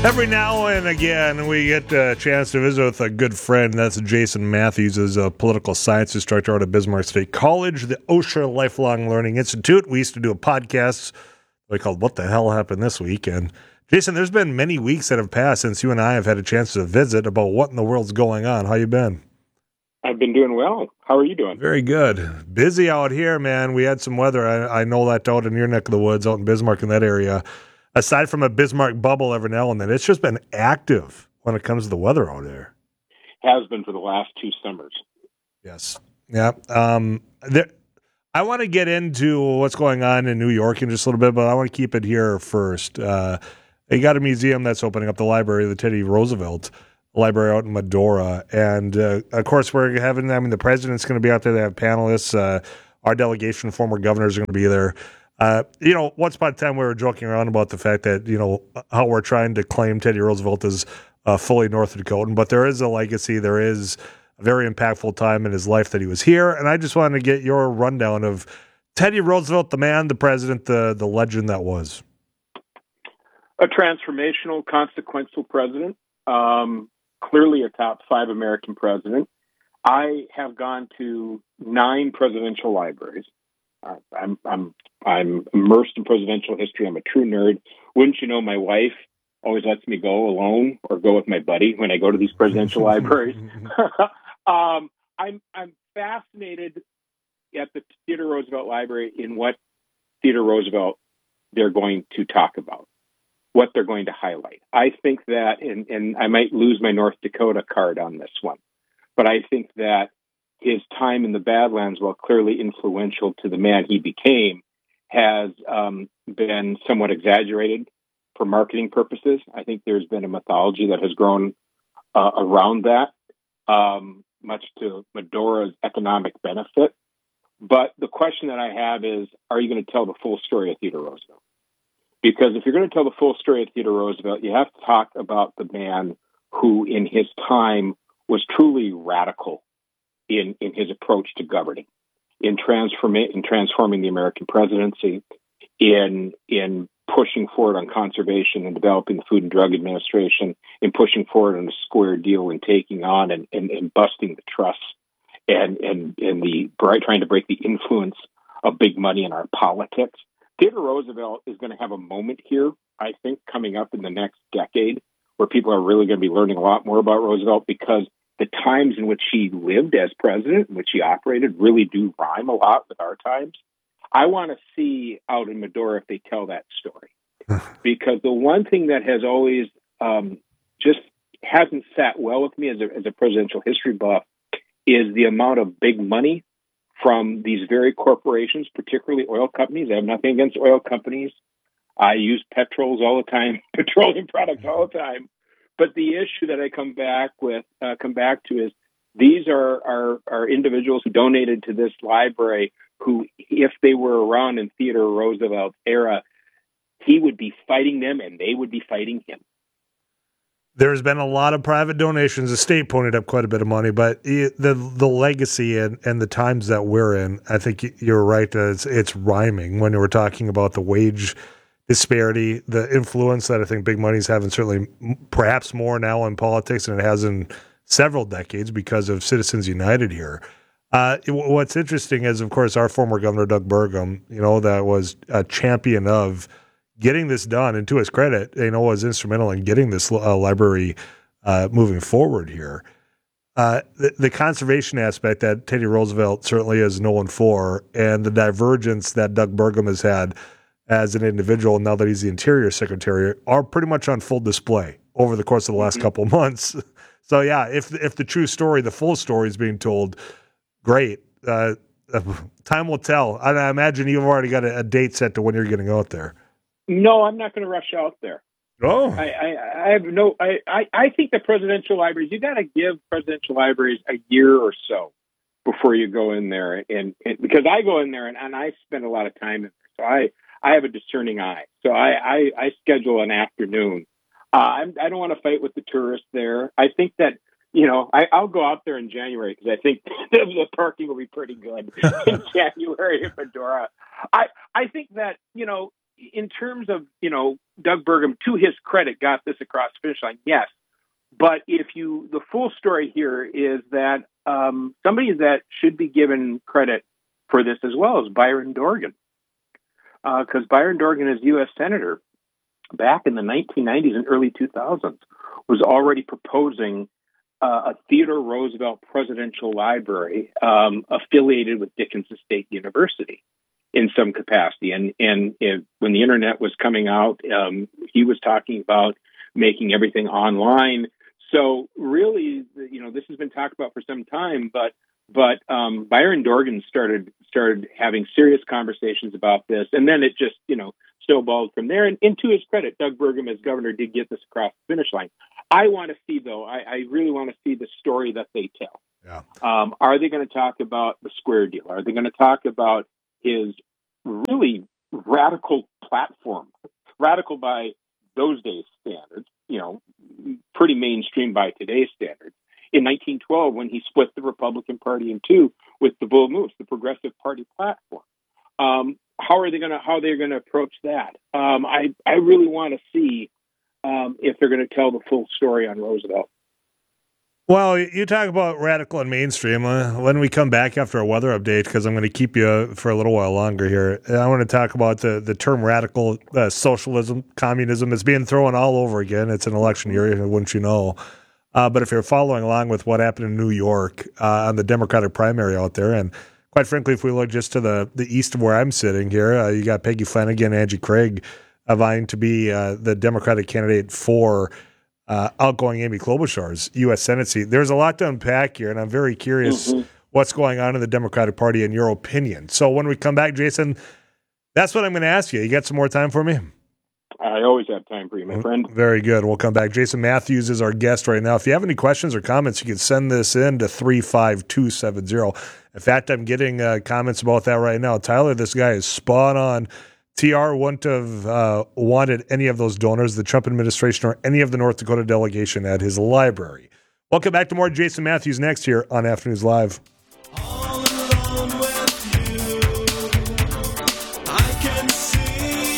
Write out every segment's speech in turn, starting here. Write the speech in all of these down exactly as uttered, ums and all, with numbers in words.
Every now and again, we get a chance to visit with a good friend. That's Jason Matthews, is a political science instructor out of Bismarck State College, the Osher Lifelong Learning Institute. We used to do a podcast we called What the Hell Happened This Week? And Jason, there's been many weeks that have passed since you and I have had a chance to visit about what in the world's going on. How you been? I've been doing well. How are you doing? Very good. Busy out here, man. We had some weather. I, I know that out in your neck of the woods, out in Bismarck in that area. Aside from a Bismarck bubble every now and then, it's just been active when it comes to the weather out there. Has been for the last two summers. Yes. Yeah. Um, there, I want to get into what's going on in New York in just a little bit, but I want to keep it here first. Uh, you got a museum that's opening up, the library, the Teddy Roosevelt Library out in Medora. And, uh, of course, we're having, I mean, the president's going to be out there. They have panelists. Uh, our delegation, former governors, are going to be there. Uh, you know, once upon a time we were joking around about the fact that, you know, how we're trying to claim Teddy Roosevelt as uh, fully North Dakotan, but there is a legacy. There is a very impactful time in his life that he was here. And I just wanted to get your rundown of Teddy Roosevelt, the man, the president, the, the legend that was. A transformational, consequential president, um, clearly a top five American president. I have gone to nine presidential libraries. Uh, I'm I'm I'm immersed in presidential history. I'm a true nerd. Wouldn't you know, my wife always lets me go alone or go with my buddy when I go to these presidential libraries. um, I'm I'm fascinated at the Theodore Roosevelt Library in what Theodore Roosevelt they're going to talk about, what they're going to highlight. I think that, and, and I might lose my North Dakota card on this one, but I think that his time in the Badlands, while clearly influential to the man he became, has um, been somewhat exaggerated for marketing purposes. I think there's been a mythology that has grown uh, around that, um, much to Medora's economic benefit. But the question that I have is, are you going to tell the full story of Theodore Roosevelt? Because if you're going to tell the full story of Theodore Roosevelt, you have to talk about the man who, in his time, was truly radical in, in his approach to governing, in, transform, in transforming the American presidency, in in pushing forward on conservation and developing the Food and Drug Administration, in pushing forward on a square deal and taking on and, and, and busting the trusts and, and, and the trying to break the influence of big money in our politics. Theodore Roosevelt is going to have a moment here, I think, coming up in the next decade, where people are really going to be learning a lot more about Roosevelt, because the times in which he lived as president, in which he operated, really do rhyme a lot with our times. I want to see out in Medora if they tell that story. Because the one thing that has always um, just hasn't sat well with me as a, as a presidential history buff is the amount of big money from these very corporations, particularly oil companies. I have nothing against oil companies. I use petrols all the time, petroleum products all the time. But the issue that I come back with, uh, come back to is these are, are, are individuals who donated to this library who, if they were around in Theodore Roosevelt's era, he would be fighting them and they would be fighting him. There's been a lot of private donations. The state pointed up quite a bit of money, but the the legacy and, and the times that we're in, I think you're right. It's, it's rhyming when we're talking about the wage disparity, the influence that I think big money's having, certainly perhaps more now in politics than it has in several decades because of Citizens United here. Uh, it, what's interesting is, of course, our former governor, Doug Burgum, you know, that was a champion of getting this done, and to his credit, you know, was instrumental in getting this uh, library uh, moving forward here. Uh, the, the conservation aspect that Teddy Roosevelt certainly is known for, and the divergence that Doug Burgum has had as an individual, now that he's the Interior Secretary, are pretty much on full display over the course of the last mm-hmm. couple of months. So, yeah, if if the true story, the full story is being told, great. Uh, time will tell. I, I imagine you've already got a, a date set to when you're getting out there. No, I'm not going to rush out there. Oh, I, I, I have no. I, I, I think the presidential libraries, you got to give presidential libraries a year or so before you go in there, and, and because I go in there and, and I spend a lot of time in there, so I I have a discerning eye. So I I, I schedule an afternoon. Uh, I'm, I don't want to fight with the tourists there. I think that. You know, I, I'll go out there in January because I think the parking will be pretty good in January in Medora. I, I think that, you know, in terms of, you know, Doug Burgum, to his credit, got this across the finish line, yes. But if you, the full story here is that um, somebody that should be given credit for this as well is Byron Dorgan. Because uh, Byron Dorgan, as U S Senator, back in the nineteen nineties and early two thousands, was already proposing uh, a Theodore Roosevelt Presidential Library um, affiliated with Dickinson State University in some capacity. And and if, when the internet was coming out, um, he was talking about making everything online. So really, you know, this has been talked about for some time, but but um, Byron Dorgan started started having serious conversations about this, and then it just, you know, snowballed from there. And, and to his credit, Doug Burgum, as governor, did get this across the finish line. I want to see, though, I, I really want to see the story that they tell. Yeah. Um, are they going to talk about the square deal? Are they going to talk about his really radical platform, radical by those days' standards, you know, pretty mainstream by today's standards, in nineteen twelve when he split the Republican Party in two with the Bull Moose, the Progressive Party platform? Um, how are they going to how they're going to approach that? Um, I I really want to see um, if they're going to tell the full story on Roosevelt. Well, you talk about radical and mainstream. Uh, when we come back after a weather update, because I'm going to keep you for a little while longer here, I want to talk about the, the term radical uh, socialism, communism. It's being thrown all over again. It's an election year, wouldn't you know? Uh, but if you're following along with what happened in New York uh, on the Democratic primary out there, and quite frankly, if we look just to the, the east of where I'm sitting here, uh, you got Peggy Flanagan, Angie Craig uh, vying to be uh, the Democratic candidate for Uh, outgoing Amy Klobuchar's U S Senate seat. There's a lot to unpack here, and I'm very curious mm-hmm. what's going on in the Democratic Party in your opinion. So when we come back, Jason, that's what I'm going to ask you. You got some more time for me? I always have time for you, my friend. Very good. We'll come back. Jason Matthews is our guest right now. If you have any questions or comments, you can send this in to three five two seven zero. In fact, I'm getting uh, comments about that right now. Tyler, this guy is spot on. T R wouldn't have uh, wanted any of those donors, the Trump administration, or any of the North Dakota delegation at his library. Welcome back to more Jason Matthews next here on Afternoons Live. All alone with you, I can see.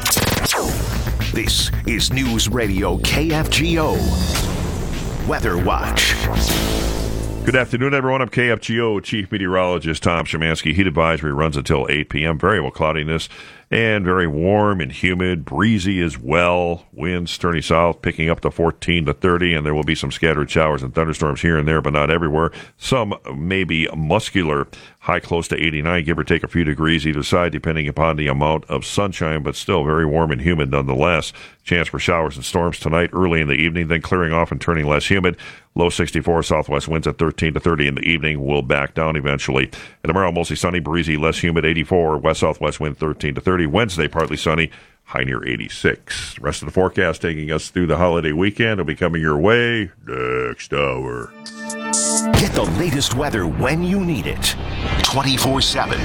This is News Radio K F G O Weather Watch. Good afternoon, everyone. I'm K F G O Chief Meteorologist Tom Szymanski. Heat advisory runs until eight p.m. Variable cloudiness and very warm and humid, breezy as well. Winds turning south, picking up to fourteen to thirty, and there will be some scattered showers and thunderstorms here and there, but not everywhere. Some may be muscular, high close to eighty-nine, give or take a few degrees either side, depending upon the amount of sunshine, but still very warm and humid nonetheless. Chance for showers and storms tonight, early in the evening, then clearing off and turning less humid. Low sixty-four, southwest winds at thirteen to thirty in the evening will back down eventually. And tomorrow, mostly sunny, breezy, less humid, eighty-four, west-southwest wind thirteen to thirty. Wednesday, partly sunny, high near eighty-six. The rest of the forecast taking us through the holiday weekend will be coming your way next hour. Get the latest weather when you need it, twenty-four seven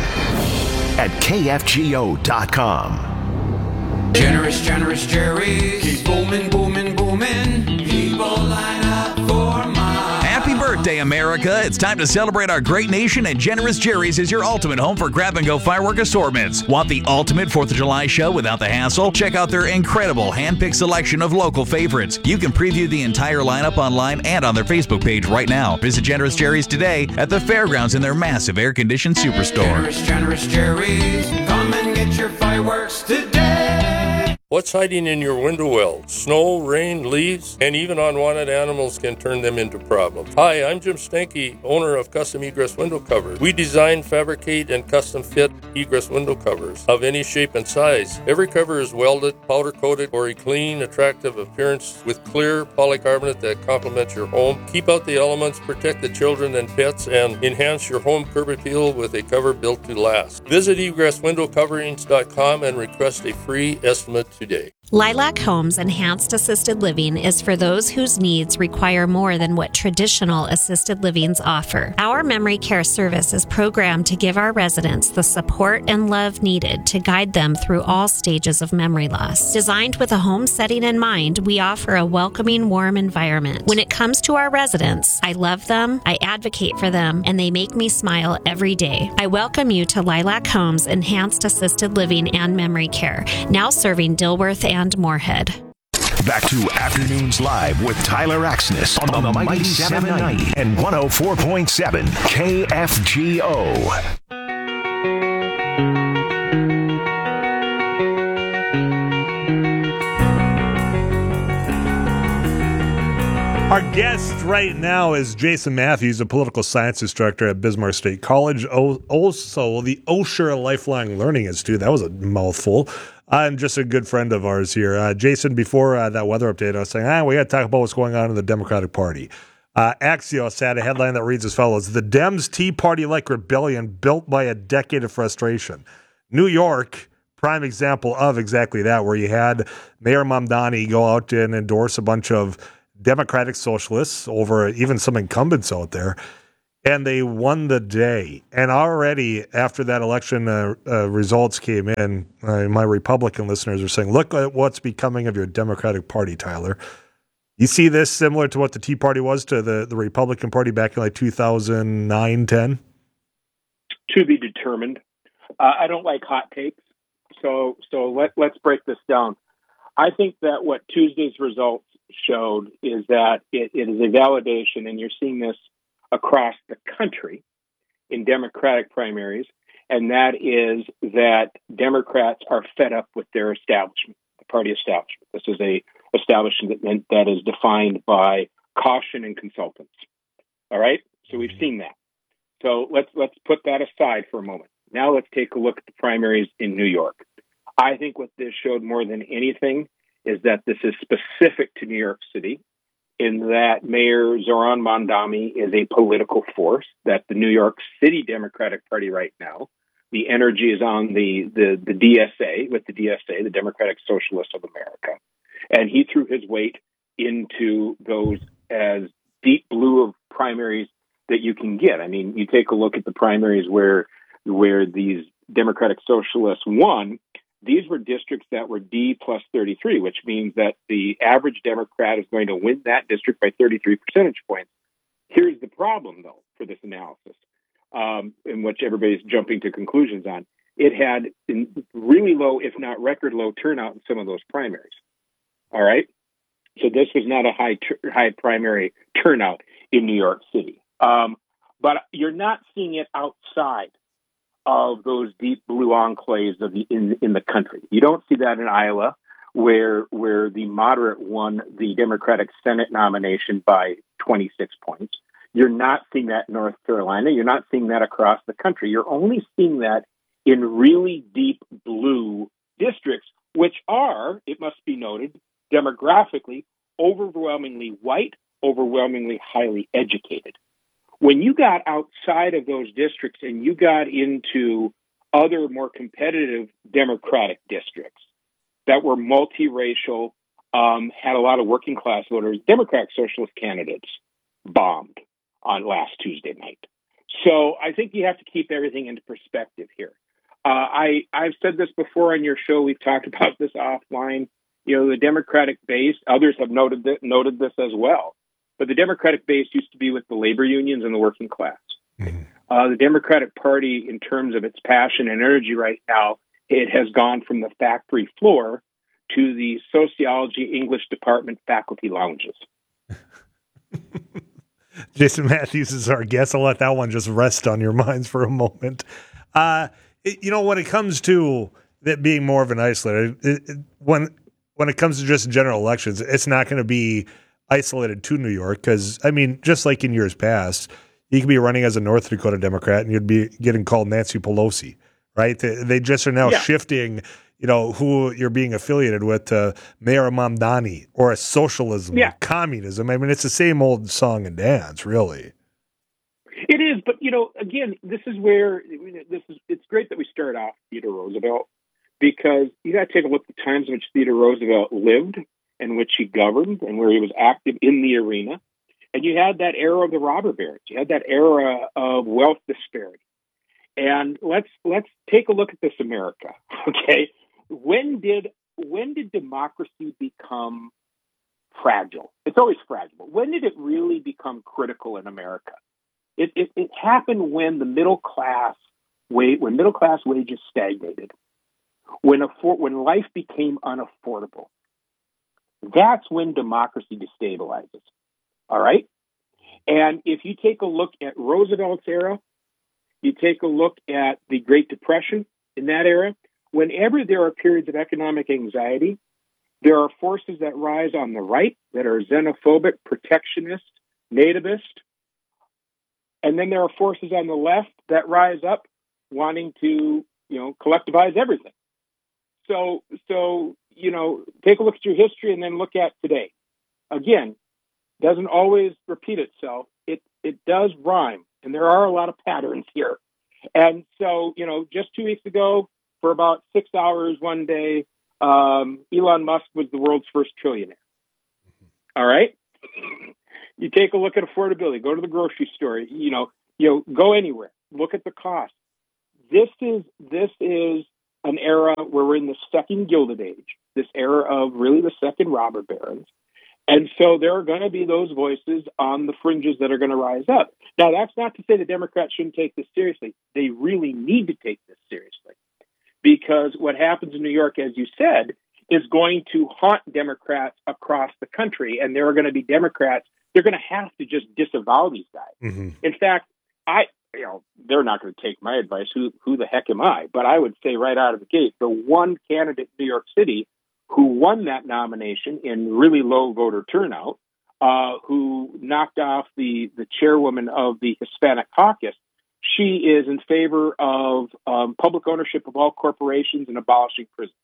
at K F G O dot com. Generous, generous Jerry. Keep booming, booming, booming. People line up for my. Happy birthday, America. It's time to celebrate our great nation, and Generous Jerry's is your ultimate home for grab-and-go firework assortments. Want the ultimate fourth of July show without the hassle? Check out their incredible hand-picked selection of local favorites. You can preview the entire lineup online and on their Facebook page right now. Visit Generous Jerry's today at the fairgrounds in their massive air-conditioned superstore. Generous, generous Jerry's. Come and get your fireworks today. What's hiding in your window well? Snow, rain, leaves, and even unwanted animals can turn them into problems. Hi, I'm Jim Stanky, owner of Custom Egress Window Covers. We design, fabricate, and custom fit egress window covers of any shape and size. Every cover is welded, powder coated for a clean, attractive appearance with clear polycarbonate that complements your home. Keep out the elements, protect the children and pets, and enhance your home curb appeal with a cover built to last. Visit egress window coverings dot com and request a free estimate today. Lilac Homes Enhanced Assisted Living is for those whose needs require more than what traditional assisted livings offer. Our memory care service is programmed to give our residents the support and love needed to guide them through all stages of memory loss. Designed with a home setting in mind, we offer a welcoming, warm environment. When it comes to our residents, I love them, I advocate for them, and they make me smile every day. I welcome you to Lilac Cadillac Homes Enhanced Assisted Living and Memory Care, now serving Dilworth and Moorhead. Back to Afternoons Live with Tyler Axness on the Mighty seven ninety and one oh four point seven K F G O. Our guest right now is Jason Matthews, a political science instructor at Bismarck State College, also the Osher Lifelong Learning Institute. That was a mouthful. I'm just a good friend of ours here. Uh, Jason, before uh, that weather update, I was saying, ah, we got to talk about what's going on in the Democratic Party. Uh, Axios had a headline that reads as follows: The Dems' Tea Party-like rebellion built by a decade of frustration. New York, prime example of exactly that, where you had Mayor Mamdani go out and endorse a bunch of Democratic socialists over even some incumbents out there, and they won the day. And already after that election uh, uh, results came in, uh, my Republican listeners are saying, look at what's becoming of your Democratic Party, Tyler. You see this similar to what the Tea Party was to the, the Republican Party back in like two thousand nine, ten? To be determined. Uh, I don't like hot takes, so so let, let's break this down. I think that what Tuesday's results showed is that it, it is a validation, and you're seeing this across the country in Democratic primaries, and that is that Democrats are fed up with their establishment, the party establishment. This is a establishment that, that is defined by caution and consultants. All right? So we've seen that. So let's let's put that aside for a moment. Now let's take a look at the primaries in New York. I think what this showed more than anything is that this is specific to New York City, in that Mayor Zohran Mamdani is a political force, that the New York City Democratic Party right now, the energy is on the, the, the D S A, with the D S A, the Democratic Socialists of America. And he threw his weight into those as deep blue of primaries that you can get. I mean, you take a look at the primaries where where these Democratic Socialists won. These were districts that were D plus thirty-three, which means that the average Democrat is going to win that district by thirty-three percentage points. Here's the problem, though, for this analysis, um, in which everybody's jumping to conclusions on. It had really low, if not record low, turnout in some of those primaries. All right? So this was not a high ter- high primary turnout in New York City. Um, but you're not seeing it outside of those deep blue enclaves of the, in in the country. You don't see that in Iowa, where where the moderate won the Democratic Senate nomination by twenty-six points. You're not seeing that in North Carolina. You're not seeing that across the country. You're only seeing that in really deep blue districts, which are, it must be noted, demographically overwhelmingly white, overwhelmingly highly educated. When you got outside of those districts and you got into other more competitive Democratic districts that were multiracial, um, had a lot of working class voters, Democratic Socialist candidates bombed on last Tuesday night. So I think you have to keep everything into perspective here. Uh, I, I've said this before on your show. We've talked about this offline. You know, the Democratic base, others have noted that, noted this as well. But the Democratic base used to be with the labor unions and the working class. Mm-hmm. Uh, the Democratic Party, in terms of its passion and energy right now, it has gone from the factory floor to the sociology English department faculty lounges. Jason Matthews is our guest. I'll let that one just rest on your minds for a moment. Uh, it, you know, when it comes to it being more of an isolated, it, it, when when it comes to just general elections, it's not going to be isolated to New York, because, I mean, just like in years past, you could be running as a North Dakota Democrat and you'd be getting called Nancy Pelosi, right? They, they just are now yeah. shifting, you know, who you're being affiliated with to Mayor Mamdani or a socialism, yeah. or communism. I mean, it's the same old song and dance, really. It is, but, you know, again, this is where, this is. it's great that we start off Theodore Roosevelt, because you got to take a look at the times in which Theodore Roosevelt lived, in which he governed and where he was active in the arena. And you had that era of the robber barons. You had that era of wealth disparity. And let's let's take a look at this America. Okay. When did when did democracy become fragile? It's always fragile. When did it really become critical in America? It, it, it happened when the middle class wa- when middle class wages stagnated, when affor- when life became unaffordable, that's when democracy destabilizes. All right? And if you take a look at Roosevelt's era, you take a look at the Great Depression in that era, whenever there are periods of economic anxiety, there are forces that rise on the right that are xenophobic, protectionist, nativist. And then there are forces on the left that rise up wanting to, you know, collectivize everything. So, so, you know, take a look at your history and then look at today. Again, doesn't always repeat itself. It it does rhyme, and there are a lot of patterns here. And so, you know, just two weeks ago, for about six hours one day, um, Elon Musk was the world's first trillionaire. All right? You take a look at affordability. Go to the grocery store. You know, you know, go anywhere. Look at the cost. This is this is an era where we're in the second Gilded Age. This era of really the second robber barons. And so there are going to be those voices on the fringes that are going to rise up. Now, that's not to say the Democrats shouldn't take this seriously. They really need to take this seriously, because what happens in New York, as you said, is going to haunt Democrats across the country. And there are going to be Democrats, they're going to have to just disavow these guys. Mm-hmm. In fact, I, you know, they're not going to take my advice. Who, who the heck am I? But I would say right out of the gate, the one candidate in New York City who won that nomination in really low voter turnout, uh, who knocked off the, the chairwoman of the Hispanic caucus, she is in favor of um, public ownership of all corporations and abolishing prisons.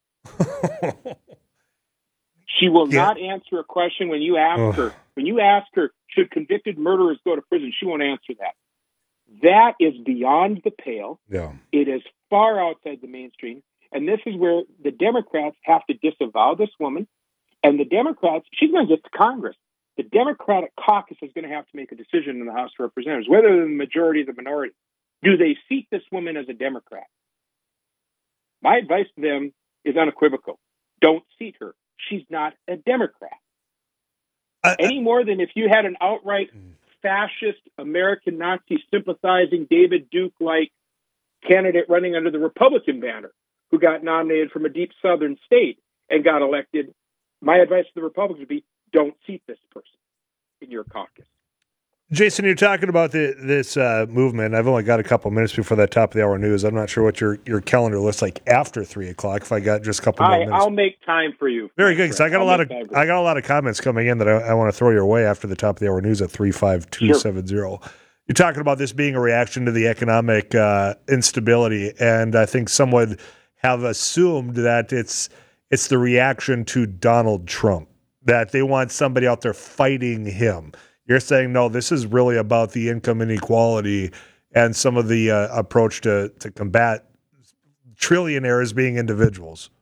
She will yeah. not answer a question when you ask oh. her. When you ask her, should convicted murderers go to prison? She won't answer that. That is beyond the pale. Yeah. It is far outside the mainstream. And this is where the Democrats have to disavow this woman. And the Democrats, she's going to get to Congress. The Democratic caucus is going to have to make a decision in the House of Representatives, whether they're the majority or the minority. Do they seat this woman as a Democrat? My advice to them is unequivocal. Don't seat her. She's not a Democrat. I, Any more than if you had an outright fascist, American Nazi sympathizing David Duke-like candidate running under the Republican banner, who got nominated from a deep southern state and got elected. My advice to the Republicans would be, don't seat this person in your caucus. Jason, you're talking about the, this uh, movement. I've only got a couple minutes before that top of the hour news. I'm not sure what your, your calendar looks like after three o'clock. If I got just a couple more I, minutes, I'll make time for you. Very good. So I got I'll a lot of I got a lot of comments coming in that I, I want to throw your way after the top of the hour news at three five two seven zero. Sure. You're talking about this being a reaction to the economic uh, instability, and I think some would have assumed that it's it's the reaction to Donald Trump, that they want somebody out there fighting him. You're saying, no, this is really about the income inequality and some of the uh, approach to, to combat trillionaires being individuals.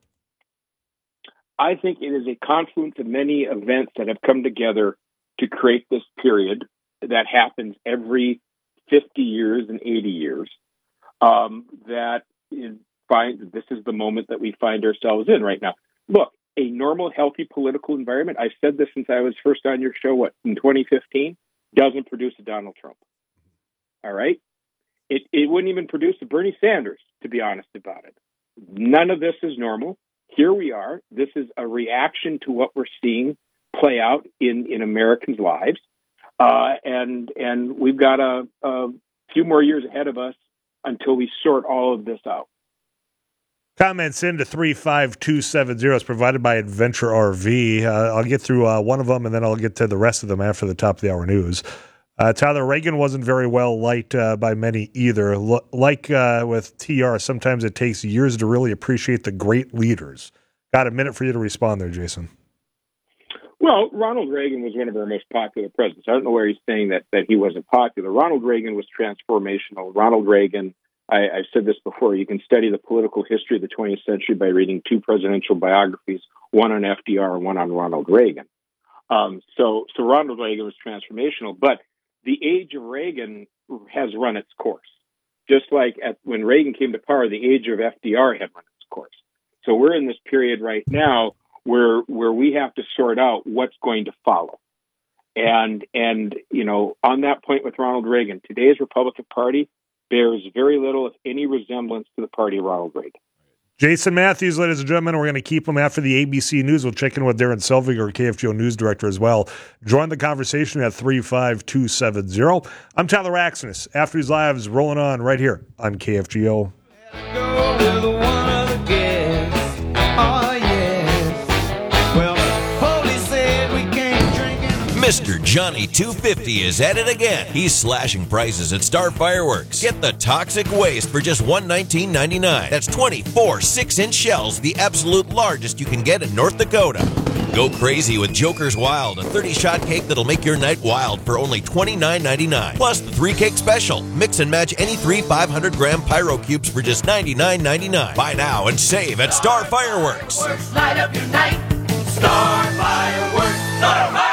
I think it is a confluence of many events that have come together to create this period that happens every fifty years and eighty years, um, that is, find, this is the moment that we find ourselves in right now. Look, a normal, healthy political environment, I've said this since I was first on your show, what, in twenty fifteen, doesn't produce a Donald Trump. All right? It, it wouldn't even produce a Bernie Sanders, to be honest about it. None of this is normal. Here we are. This is a reaction to what we're seeing play out in, in Americans' lives. Uh, and and we've got a, a few more years ahead of us until we sort all of this out. Comments into three five two seven zero is provided by Adventure R V. Uh, I'll get through uh, one of them, and then I'll get to the rest of them after the top of the hour news. Uh, Tyler, Reagan wasn't very well liked uh, by many either. L- like uh, with T R, sometimes it takes years to really appreciate the great leaders. Got a minute for you to respond there, Jason. Well, Ronald Reagan was one of our most popular presidents. I don't know where he's saying that, that he wasn't popular. Ronald Reagan was transformational. Ronald Reagan, I, I've said this before, you can study the political history of the twentieth century by reading two presidential biographies, one on F D R and one on Ronald Reagan. Um, so, so Ronald Reagan was transformational, but the age of Reagan has run its course. Just like at, when Reagan came to power, the age of F D R had run its course. So we're in this period right now where where we have to sort out what's going to follow. And, and you know, on that point with Ronald Reagan, today's Republican Party, bears very little, if any, resemblance to the party of Ronald Reagan. Jason Matthews, ladies and gentlemen, we're going to keep him after the A B C News. We'll check in with Darren Selviger, K F G O News Director, as well. Join the conversation at three five two seven zero. I'm Tyler Axness. After These Lives rolling on right here on K F G O. Mister Johnny two fifty is at it again. He's slashing prices at Star Fireworks. Get the toxic waste for just one hundred nineteen dollars and ninety-nine cents. That's twenty-four six-inch shells, the absolute largest you can get in North Dakota. Go crazy with Joker's Wild, a thirty-shot cake that'll make your night wild for only twenty-nine ninety-nine. Plus the three-cake special. Mix and match any three five hundred gram Pyro Cubes for just ninety-nine ninety-nine. Buy now and save at Star Fireworks. Light up your night. Star Fireworks. Star Fireworks.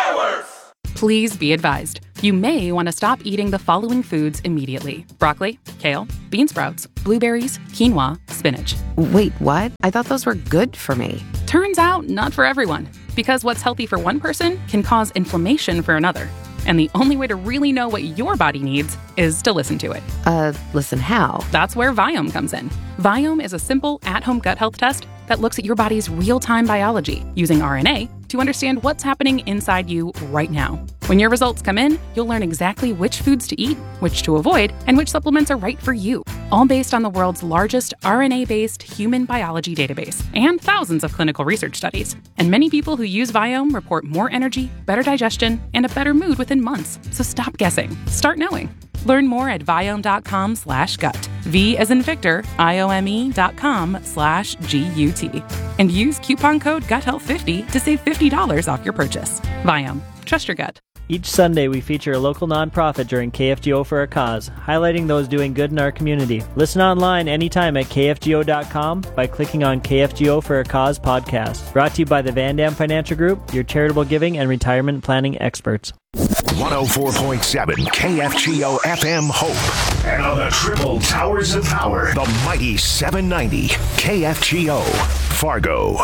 Please be advised, you may want to stop eating the following foods immediately. Broccoli, kale, bean sprouts, blueberries, quinoa, spinach. Wait, what? I thought those were good for me. Turns out, not for everyone. Because what's healthy for one person can cause inflammation for another. And the only way to really know what your body needs is to listen to it. Uh, listen how? That's where Viome comes in. Viome is a simple, at-home gut health test that looks at your body's real-time biology using R N A to understand what's happening inside you right now. When your results come in, you'll learn exactly which foods to eat, which to avoid, and which supplements are right for you, all based on the world's largest R N A-based human biology database and thousands of clinical research studies. And many people who use Viome report more energy, better digestion, and a better mood within months. So stop guessing. Start knowing. Learn more at Viome.com slash gut. V as in Victor, I-O-M-E dot com slash G-U-T. And use coupon code GUTHEALTH fifty to save fifty dollars off your purchase. Viome. Trust your gut. Each Sunday, we feature a local nonprofit during K F G O for a Cause, highlighting those doing good in our community. Listen online anytime at K F G O dot com by clicking on K F G O for a Cause podcast. Brought to you by the Van Dam Financial Group, your charitable giving and retirement planning experts. one oh four point seven K F G O F M Hope. And on the triple towers of power, the mighty seven ninety K F G O Fargo.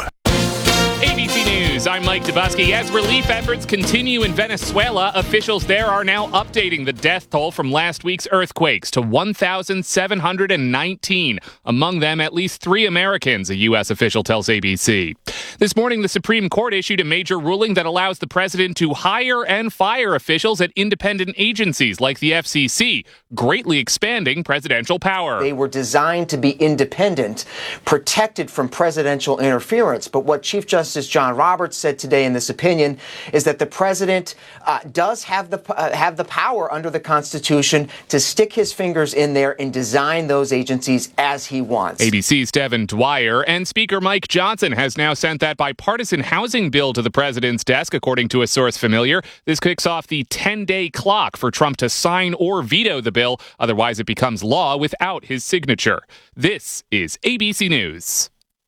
A B C News, I'm Mike Dubusky. As relief efforts continue in Venezuela, officials there are now updating the death toll from last week's earthquakes to one thousand seven hundred nineteen. Among them, at least three Americans, a U S official tells A B C. This morning, the Supreme Court issued a major ruling that allows the president to hire and fire officials at independent agencies like the F C C, greatly expanding presidential power. They were designed to be independent, protected from presidential interference. But what Chief Justice John Roberts said today in this opinion is that the president uh, does have the uh, have the power under the Constitution to stick his fingers in there and design those agencies as he wants. A B C's Devin Dwyer and Speaker Mike Johnson has now sent that bipartisan housing bill to the president's desk, according to a source familiar. This kicks off the ten-day clock for Trump to sign or veto the bill. Otherwise, it becomes law without his signature. This is A B C News.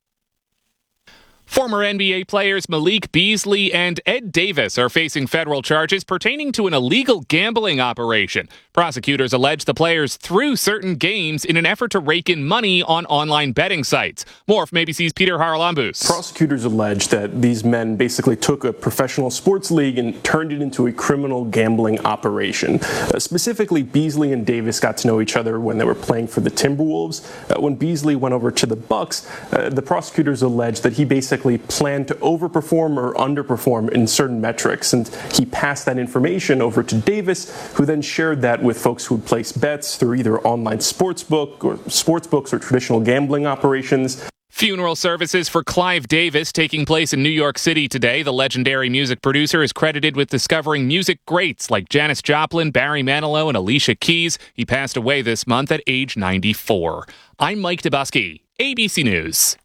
Former N B A players Malik Beasley and Ed Davis are facing federal charges pertaining to an illegal gambling operation. Prosecutors allege the players threw certain games in an effort to rake in money on online betting sites. More from A B C's Peter Haralambous. Prosecutors allege that these men basically took a professional sports league and turned it into a criminal gambling operation. Uh, specifically, Beasley and Davis got to know each other when they were playing for the Timberwolves. Uh, when Beasley went over to the Bucks, uh, the prosecutors allege that he basically planned to overperform or underperform in certain metrics, and he passed that information over to Davis, who then shared that with folks who would place bets through either online sportsbook or sportsbooks or traditional gambling operations. Funeral services for Clive Davis taking place in New York City today. The legendary music producer is credited with discovering music greats like Janis Joplin, Barry Manilow, and Alicia Keys. He passed away this month at age ninety-four. I'm Mike Dubusky, A B C News.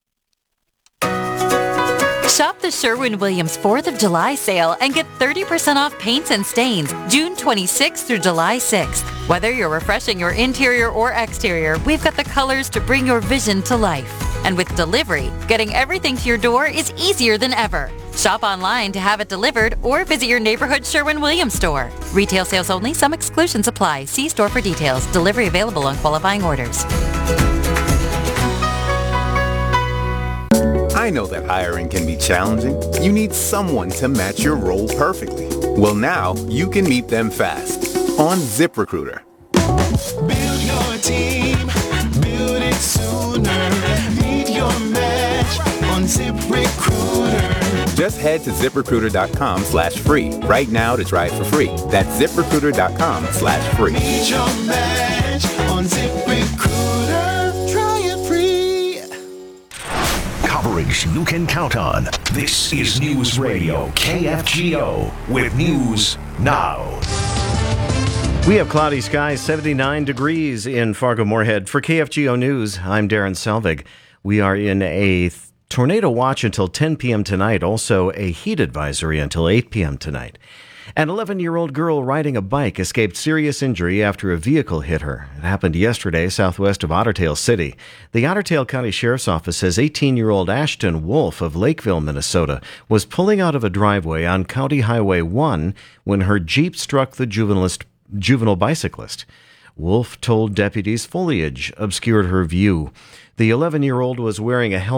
Shop the Sherwin-Williams fourth of July sale and get thirty percent off paints and stains June twenty-sixth through July sixth. Whether you're refreshing your interior or exterior, we've got the colors to bring your vision to life. And with delivery, getting everything to your door is easier than ever. Shop online to have it delivered or visit your neighborhood Sherwin-Williams store. Retail sales only. Some exclusions apply. See store for details. Delivery available on qualifying orders. I know that hiring can be challenging. You need someone to match your role perfectly. Well, now you can meet them fast on ZipRecruiter. Build your team. Build it sooner. Meet your match on ZipRecruiter. Just head to ZipRecruiter.com slash free right now to try it for free. That's ZipRecruiter.com slash free. Meet your match on ZipRecruiter. Try it free. Coverage you can count on. This is News Radio K F G O with News Now. We have cloudy skies, seventy-nine degrees in Fargo-Moorhead. For K F G O News, I'm Darren Selvig. We are in a th- tornado watch until ten p.m. tonight, also a heat advisory until eight p.m. tonight. An eleven-year-old girl riding a bike escaped serious injury after a vehicle hit her. It happened yesterday southwest of Otter Tail City. The Otter Tail County Sheriff's Office says eighteen-year-old Ashton Wolf of Lakeville, Minnesota, was pulling out of a driveway on County Highway one when her Jeep struck the juvenilist juvenile bicyclist. Wolf told deputies foliage obscured her view. The eleven-year-old was wearing a helmet